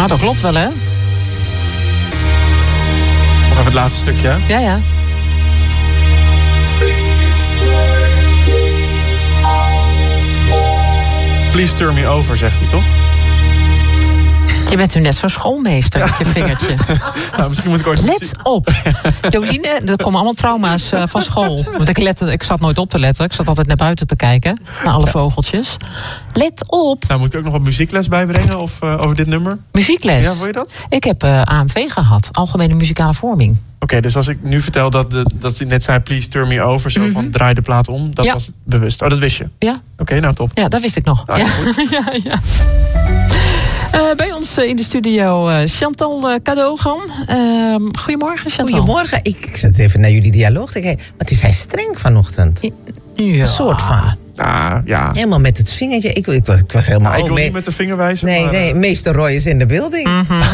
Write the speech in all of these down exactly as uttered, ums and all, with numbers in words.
Nou, dat klopt wel, hè? Nog even het laatste stukje, hè? Ja, ja. Please turn me over, zegt hij toch? Je bent nu net zo'n schoolmeester met je vingertje. Nou, misschien moet ik ooit... Let op. Jolien, er komen allemaal trauma's uh, van school. Want ik, lette, ik zat nooit op te letten. Ik zat altijd naar buiten te kijken. Naar alle vogeltjes. Let op. Nou, moet ik ook nog wat muziekles bijbrengen of, uh, over dit nummer? Muziekles? Ja, wil je dat? Ik heb uh, A M V gehad. Algemene muzikale vorming. Oké, okay, dus als ik nu vertel dat, de, dat hij net zei... please turn me over, zo mm-hmm. van draai de plaat om. Dat ja. was bewust. Oh, dat wist je? Ja. Oké, okay, nou top. Ja, dat wist ik nog. Ah, ja. ja, ja. Uh, bij ons uh, in de studio uh, Chantal uh, Cadogan. Uh, goedemorgen, Chantal. Goedemorgen. Ik, ik zat even naar jullie dialoog te kijken. Wat is hij streng vanochtend? Ja. Een soort van. Ah, ja. Helemaal met het vingertje. Ik, ik, was, ik was helemaal... Ah, ik wil mee... niet met de vinger wijzen. Nee, maar, nee. Meester Roy is in de building. Mm-hmm.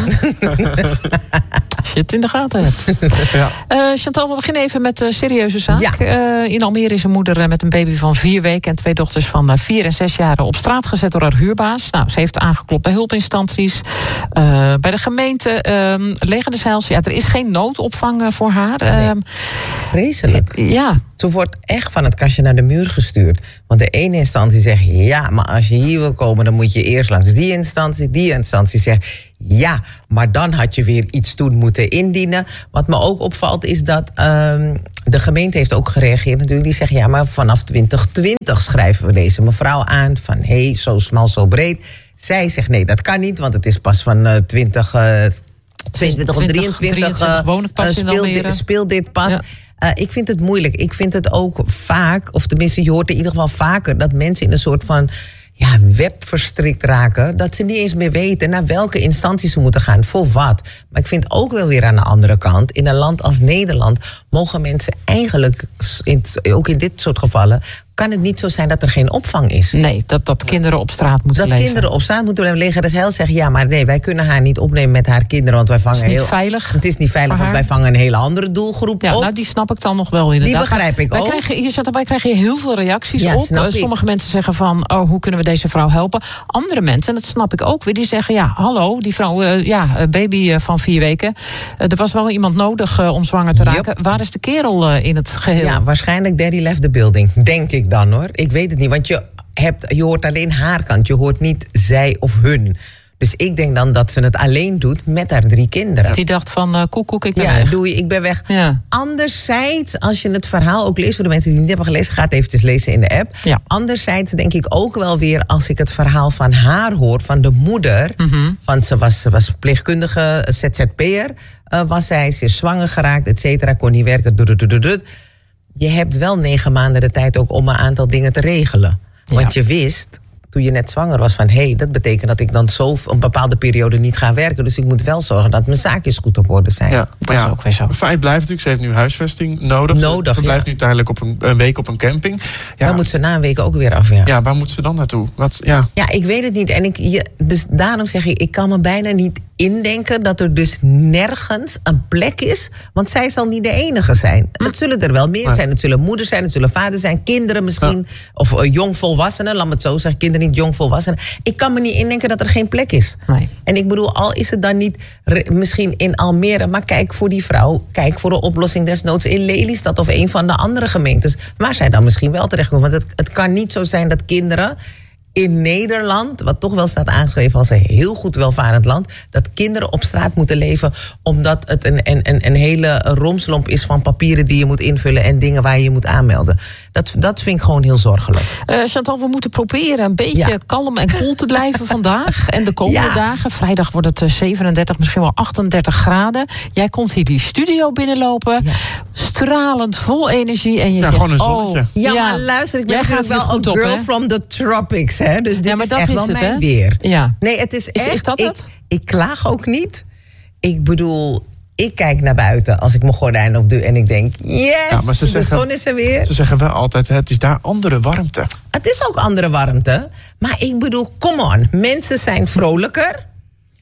Als je het in de gaten hebt. ja. uh, Chantal, we beginnen even met de serieuze zaak. Ja. Uh, in Almere is een moeder uh, met een baby van vier weken... en twee dochters van uh, vier en zes jaar op straat gezet door haar huurbaas. Nou, ze heeft aangeklopt bij hulpinstanties. Uh, bij de gemeente uh, Leger de Zeils. Ja, er is geen noodopvang uh, voor haar. Uh, nee. Vreselijk. Uh, ja. Ze wordt echt van het kastje naar de muur gestuurd. Want de ene instantie zegt... ja, maar als je hier wil komen... dan moet je eerst langs die instantie. Die instantie zegt... ja, maar dan had je weer iets toen moeten indienen. Wat me ook opvalt is dat... Um, de gemeente heeft ook gereageerd natuurlijk. Die zeggen, ja, maar vanaf twintig twintig schrijven we deze mevrouw aan... van, hé, hey, zo smal, zo breed. Zij zegt, nee, dat kan niet... want het is pas van uh, twintig... Uh, tweeëntwintig of drieëntwintig uh, uh, speelt, speelt dit pas... Ja. Uh, ik vind het moeilijk. Ik vind het ook vaak, of tenminste je hoort in ieder geval vaker... dat mensen in een soort van ja, web verstrikt raken... dat ze niet eens meer weten naar welke instanties ze moeten gaan, voor wat. Maar ik vind ook wel weer aan de andere kant... in een land als Nederland mogen mensen eigenlijk, in, ook in dit soort gevallen... kan het niet zo zijn dat er geen opvang is. Nee, dat, dat kinderen op straat moeten dat leven. Dat kinderen op straat moeten blijven liggen. Dat is heel zeggen, ja, maar nee, wij kunnen haar niet opnemen met haar kinderen... want wij vangen het is niet heel, veilig. Het is niet veilig, want wij vangen een hele andere doelgroep ja, op. Nou, die snap ik dan nog wel inderdaad. Die begrijp ik wij ook. Krijgen, hier zat, wij krijgen heel veel reacties ja, op. Sommige ik. mensen zeggen van, oh, hoe kunnen we deze vrouw helpen? Andere mensen, en dat snap ik ook weer, die zeggen... ja, hallo, die vrouw, uh, ja, baby uh, van vier weken... Uh, er was wel iemand nodig uh, om zwanger te raken. Yep. Waar is de kerel uh, in het geheel? Ja, waarschijnlijk daddy left the building, denk ik dan, hoor. Ik weet het niet, want je, hebt, je hoort alleen haar kant. Je hoort niet zij of hun. Dus ik denk dan dat ze het alleen doet met haar drie kinderen. Die dacht van, uh, koekoek, ik ben ja, weg. Ja, doei, ik ben weg. Ja. Anderzijds, als je het verhaal ook leest... voor de mensen die het niet hebben gelezen, ga het eventjes lezen in de app. Ja. Anderzijds denk ik ook wel weer... als ik het verhaal van haar hoor, van de moeder... Mm-hmm. want ze was, ze was verpleegkundige, Z Z P'er... Uh, was zij, ze is zwanger geraakt, et cetera, kon niet werken... Dududududud. Je hebt wel negen maanden de tijd ook om een aantal dingen te regelen. Want ja. je wist, toen je net zwanger was, van... hé, hey, dat betekent dat ik dan zo een bepaalde periode niet ga werken. Dus ik moet wel zorgen dat mijn zaakjes goed op orde zijn. Ja, dat is ja, ook weer zo. Het feit blijft natuurlijk, ze heeft nu huisvesting nodig. Nodig, Ze blijft ja. nu tijdelijk op een, een week op een camping. Ja. Dan moet ze na een week ook weer af, ja. Ja, waar moet ze dan naartoe? Wat, ja. ja, ik weet het niet. En ik, je, dus daarom zeg ik, ik kan me bijna niet indenken... dat er dus nergens een plek is. Want zij zal niet de enige zijn. Hm. Het zullen er wel meer nee. zijn. Het zullen moeders zijn, het zullen vaders zijn, kinderen misschien. Ja. Of uh, jongvolwassenen, laat me het zo zeggen. Kinderen niet jongvolwassenen. Ik kan me niet indenken dat er geen plek is. Nee. En ik bedoel, al is het dan niet re- misschien in Almere... maar kijk voor die vrouw, kijk voor een oplossing desnoods in Lelystad... of een van de andere gemeentes. Waar zij dan misschien wel terechtkomen. Want het, het kan niet zo zijn dat kinderen... in Nederland, wat toch wel staat aangeschreven als een heel goed welvarend land... dat kinderen op straat moeten leven... omdat het een, een, een hele romslomp is van papieren die je moet invullen... en dingen waar je je moet aanmelden. Dat, dat vind ik gewoon heel zorgelijk. Uh, Chantal, we moeten proberen een beetje ja. kalm en koel te blijven vandaag. En de komende ja. dagen. Vrijdag wordt het zevenendertig, misschien wel achtendertig graden. Jij komt hier die studio binnenlopen. Ja. Stralend, vol energie. En je ja, zegt, gewoon een zonnetje. Oh, ja, ja, maar luister, ik ben natuurlijk wel een girl op, from the tropics. Hè? Dus dit ja, maar is dat echt is wel het, mijn hè? weer. Ja. Nee, het is, is echt... Is dat ik, het? Ik klaag ook niet. Ik bedoel... Ik kijk naar buiten als ik mijn gordijn opdoe en ik denk... yes, ja, maar ze de zeggen, zon is er weer. Ze zeggen wel altijd, het is daar andere warmte. Het is ook andere warmte. Maar ik bedoel, come on. Mensen zijn vrolijker.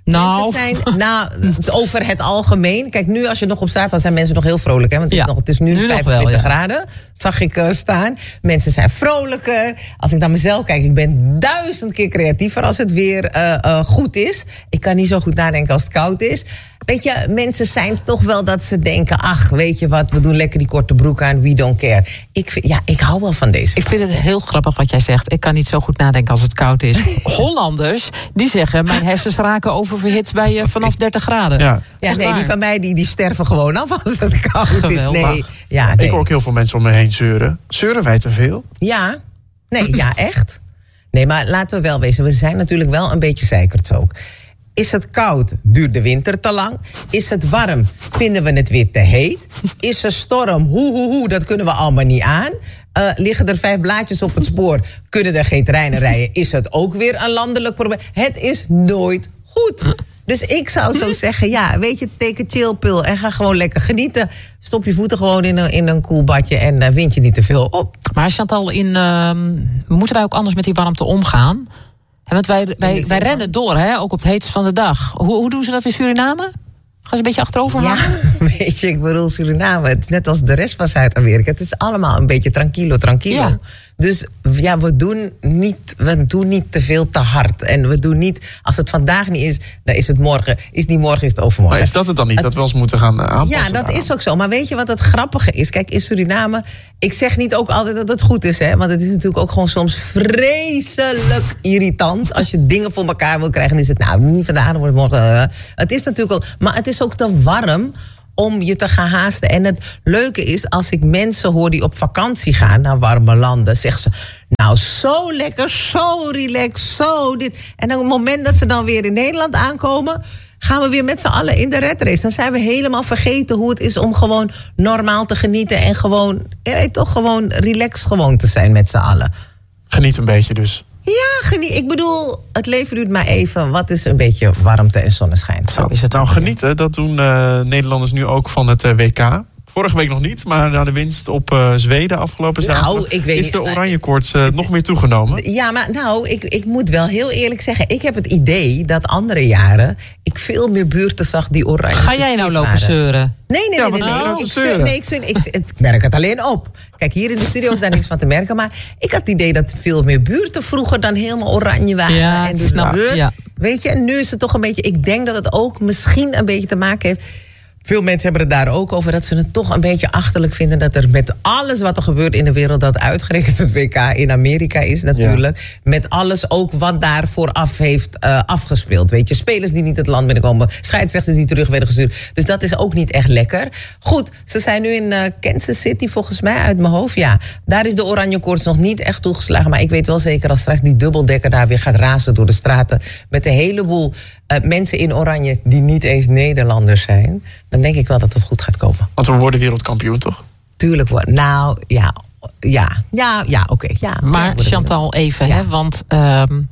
Nou. Mensen zijn, nou, over het algemeen. Kijk, nu als je nog op staat, dan zijn mensen nog heel vrolijk. Hè? Want het is, ja. nog, het is nu, nu vijfentwintig wel, ja. graden, zag ik uh, staan. Mensen zijn vrolijker. Als ik naar mezelf kijk, ik ben duizend keer creatiever als het weer uh, uh, goed is. Ik kan niet zo goed nadenken als het koud is. Weet je, mensen zijn toch wel dat ze denken... ach, weet je wat, we doen lekker die korte broek aan, we don't care. Ik, vind, ja, ik hou wel van deze. Ik vind het heel grappig wat jij zegt. Ik kan niet zo goed nadenken als het koud is. Hollanders, die zeggen... mijn hersens raken oververhit bij je vanaf dertig graden. Ja, ja nee, waar. Die van mij die, die sterven gewoon af als het koud Geweldig. is. Nee, ja, nee. Ik hoor ook heel veel mensen om me heen zeuren. Zeuren wij te veel? Ja, nee, ja, echt. Nee, maar laten we wel wezen, we zijn natuurlijk wel een beetje zeikerts ook. Is het koud, duurt de winter te lang. Is het warm, vinden we het weer te heet. Is er storm, hoe, hoe, hoe, dat kunnen we allemaal niet aan. Uh, liggen er vijf blaadjes op het spoor, kunnen er geen treinen rijden. Is het ook weer een landelijk probleem. Het is nooit goed. Dus ik zou zo zeggen, ja, weet je, take a chill pill en ga gewoon lekker genieten. Stop je voeten gewoon in een, in een koel badje en uh, wind je niet te veel op. Maar Chantal, in, uh, moeten wij ook anders met die warmte omgaan? Ja, want wij, wij, wij rennen door, hè, ook op het heetst van de dag. Hoe, hoe doen ze dat in Suriname? Gaan ze een beetje achterover hangen? Ja, weet je, ik bedoel Suriname, het is net als de rest van Zuid-Amerika. Het is allemaal een beetje tranquilo, tranquilo. Ja. Dus ja, we doen, niet, we doen niet te veel te hard. En we doen niet, als het vandaag niet is, dan is het morgen. Is niet morgen, is het overmorgen. Maar is dat het dan niet, het, dat we ons moeten gaan aanpassen? Ja, dat is ook zo. Maar weet je wat het grappige is? Kijk, in Suriname, ik zeg niet ook altijd dat het goed is, hè. Want het is natuurlijk ook gewoon soms vreselijk irritant. Als je dingen voor elkaar wil krijgen, is het nou, niet vandaag, dan wordt het morgen. Uh, het is natuurlijk ook, maar het is ook te warm om je te gaan haasten. En het leuke is, als ik mensen hoor die op vakantie gaan naar warme landen, zeggen ze, nou, zo lekker, zo relaxed, zo dit. En op het moment dat ze dan weer in Nederland aankomen, gaan we weer met z'n allen in de red race. Dan zijn we helemaal vergeten hoe het is om gewoon normaal te genieten en gewoon, ja, toch gewoon relaxed gewoon te zijn met z'n allen. Geniet een beetje dus. Ja, geniet. Ik bedoel, het leven duurt maar even. Wat is een beetje warmte en zonneschijn? Zo is het. Nou, genieten, dat doen uh, Nederlanders nu ook van het uh, W K. Vorige week nog niet, maar na de winst op uh, Zweden afgelopen zaterdag nou, ik weet is de oranje koorts uh, nog meer toegenomen. Ja, maar nou, ik, ik moet wel heel eerlijk zeggen, ik heb het idee dat andere jaren ik veel meer buurten zag die oranje. Ga jij nou lopen waren. zeuren? Nee, nee, ja, nee. nee, nee. nou Ik, zeur, nee ik, zeur, ik, ik merk het alleen op. Kijk, hier in de studio is daar niks van te merken, maar ik had het idee dat veel meer buurten vroeger dan helemaal oranje waren. Ja, en dus snap je. Ja. Weet je, en nu is het toch een beetje, ik denk dat het ook misschien een beetje te maken heeft. Veel mensen hebben het daar ook over, dat ze het toch een beetje achterlijk vinden dat er met alles wat er gebeurt in de wereld, dat uitgerekend het W K in Amerika is natuurlijk. Ja. Met alles ook wat daar vooraf heeft uh, afgespeeld. Weet je, spelers die niet het land binnenkomen, scheidsrechters die terug werden gestuurd. Dus dat is ook niet echt lekker. Goed, ze zijn nu in uh, Kansas City volgens mij uit mijn hoofd. Ja, daar is de oranje koorts nog niet echt toegeslagen. Maar ik weet wel zeker als straks die dubbeldekker daar weer gaat razen door de straten met een heleboel Uh, mensen in oranje die niet eens Nederlanders zijn, dan denk ik wel dat het goed gaat komen. Want we worden wereldkampioen, toch? Tuurlijk worden. Nou, ja, ja, ja, ja, oké. Okay, ja, maar Chantal, even, ja. hè, want um,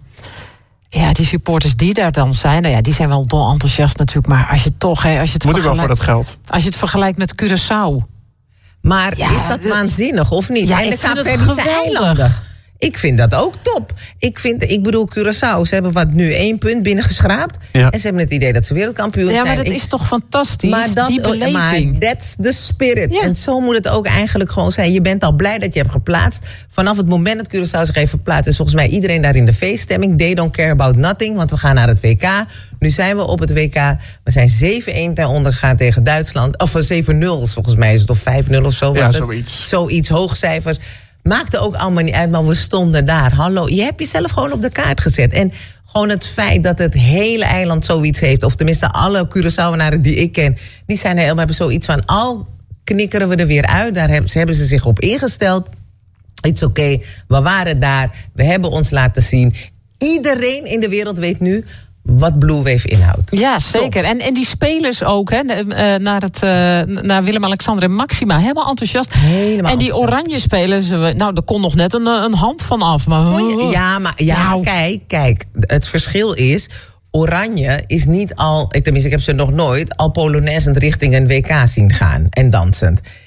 ja, die supporters die daar dan zijn, nou ja, die zijn wel dol enthousiast natuurlijk, maar als je toch, hè, als je het moet ik wel voor dat geld. Als je het vergelijkt met Curaçao. Maar ja, is dat de, waanzinnig of niet? Ja, ik vind het geweldig. Ik vind dat ook top. Ik, vind, ik bedoel, Curaçao, ze hebben wat nu één punt binnengeschraapt. Ja. En ze hebben het idee dat ze wereldkampioen zijn. Ja, maar dat ik, is toch fantastisch, maar dat, die beleving. Maar that's the spirit. Ja. En zo moet het ook eigenlijk gewoon zijn. Je bent al blij dat je hebt geplaatst. Vanaf het moment dat Curaçao zich heeft verplaatst, is volgens mij iedereen daar in de feeststemming. They don't care about nothing, want we gaan naar het W K. Nu zijn we op het W K. We zijn zeven-één ten onder gegaan tegen Duitsland. Of zeven nul volgens mij is het, of vijf nul of zo was ja, het. zoiets. Zoiets, hoogcijfers. Maakte ook allemaal niet uit, maar we stonden daar. Hallo, je hebt jezelf gewoon op de kaart gezet. En gewoon het feit dat het hele eiland zoiets heeft, of tenminste alle Curaçaoenaren die ik ken, die zijn helemaal hebben zoiets van, al knikkeren we er weer uit. Daar hebben, hebben ze zich op ingesteld. Het is oké, okay, we waren daar, we hebben ons laten zien. Iedereen in de wereld weet nu wat Blue Wave inhoudt. Ja, zeker. En, en die spelers ook, hè, naar, het, naar Willem-Alexander en Maxima. Helemaal enthousiast. Helemaal en die enthousiast. oranje spelers, nou, er kon nog net een, een hand van af. Maar, je, ja, maar ja, nou. kijk, kijk. Het verschil is, oranje is niet al, tenminste ik heb ze nog nooit, al polonaisend richting een W K zien gaan en dansend.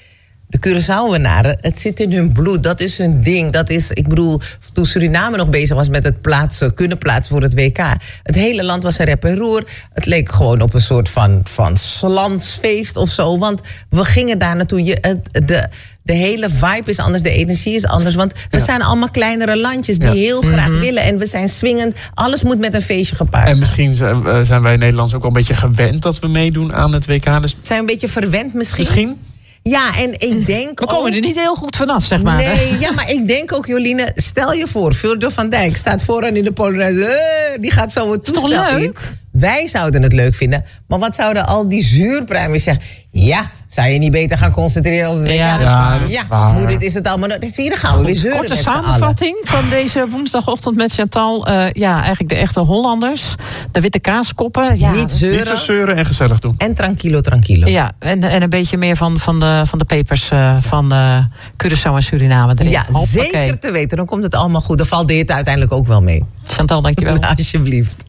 De Curaçaoenaren, het zit in hun bloed. Dat is hun ding. Dat is, ik bedoel, toen Suriname nog bezig was met het plaatsen, kunnen plaatsen voor het W K. Het hele land was een rep en roer. Het leek gewoon op een soort van, van slansfeest of zo. Want we gingen daar naartoe. Je, het, de, de hele vibe is anders, de energie is anders. Want we ja. zijn allemaal kleinere landjes die ja. heel graag mm-hmm. willen. En we zijn swingend. Alles moet met een feestje gepaard. En misschien zijn, zijn wij Nederlanders ook al een beetje gewend dat we meedoen aan het W K. Dus... Zijn we een beetje verwend misschien? Misschien. Ja, en ik denk We komen ook, er niet heel goed vanaf, zeg maar. Nee, ja, maar ik denk ook, Joline, stel je voor, Virgil van Dijk staat vooraan in de Polonaise. Uh, die gaat zo een toestel toch leuk? in. Wij zouden het leuk vinden. Maar wat zouden al die zuurpruimers zeggen? Ja, zou je niet beter gaan concentreren op het W K? Ja, ja, ja hoe dit is het allemaal. Zie je, dan gaan we weer zeuren. Korte samenvatting van deze woensdagochtend met Chantal. Uh, ja, eigenlijk de echte Hollanders. De witte kaaskoppen. Ja, niet zeuren. Niet zo zeuren en gezellig doen. En tranquilo, tranquilo. Ja, en, en een beetje meer van, van, de, van de pepers uh, van uh, Curaçao en Suriname erin. Ja, Hoppakee. Zeker te weten. Dan komt het allemaal goed. Dan valt dit uiteindelijk ook wel mee. Chantal, dankjewel. Alsjeblieft.